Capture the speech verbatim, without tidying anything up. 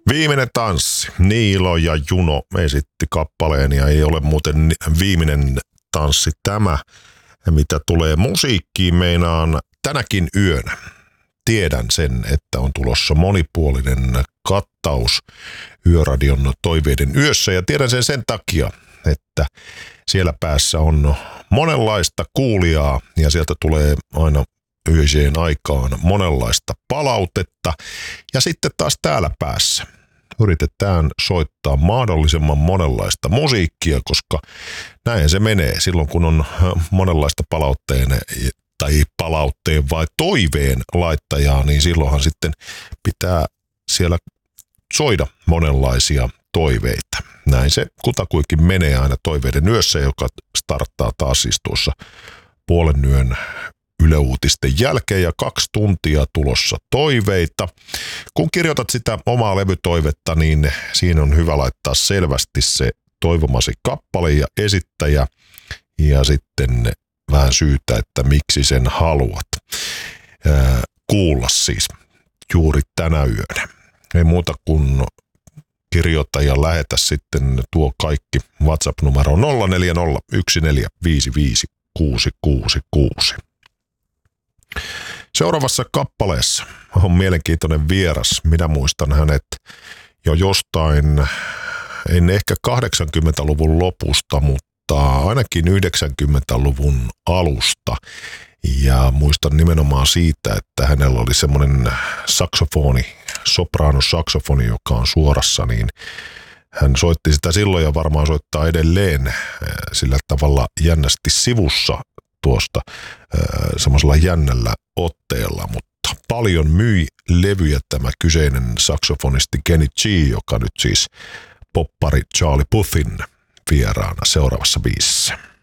Viimeinen tanssi. Niilo ja Juno esitti kappaleen ja ei ole muuten viimeinen tanssi tämä, mitä tulee musiikkiin. Meinaan tänäkin yönä. Tiedän sen, että on tulossa monipuolinen kattaus Yöradion toiveiden yössä ja tiedän sen sen takia, että siellä päässä on monenlaista kuulijaa ja sieltä tulee aina yöiseen aikaan monenlaista palautetta ja sitten taas täällä päässä yritetään soittaa mahdollisimman monenlaista musiikkia, koska näin se menee silloin kun on monenlaista palautteen tai palautteen vai toiveen laittajaa, niin silloinhan sitten pitää siellä soida monenlaisia toiveita. Näin se kutakuinkin menee aina toiveiden yössä, joka starttaa taas siis tuossa puolen yön Yle Uutisten jälkeen ja kaksi tuntia tulossa toiveita. Kun kirjoitat sitä omaa levytoivetta, niin siinä on hyvä laittaa selvästi se toivomasi kappale ja esittäjä ja sitten vähän syytä, että miksi sen haluat ää, kuulla siis juuri tänä yönä. Ei muuta kuin kirjoita ja lähetä sitten tuo kaikki WhatsApp-numero nolla neljä nolla yksi neljä viisi viisi kuusi kuusi kuusi. Seuraavassa kappaleessa on mielenkiintoinen vieras. Minä muistan hänet jo jostain, en ehkä kahdeksankymmentäluvun lopusta, mutta ainakin yhdeksänkymmentäluvun alusta. Ja muistan nimenomaan siitä, että hänellä oli semmoinen saksofoni, sopraanosaksofoni, joka on suorassa, niin hän soitti sitä silloin ja varmaan soittaa edelleen sillä tavalla jännästi sivussa tuosta semmoisella jännällä otteella, mutta paljon myi levyjä tämä kyseinen saksofonisti Kenny G, joka nyt siis poppari Charlie Puthin vieraana seuraavassa biisissä.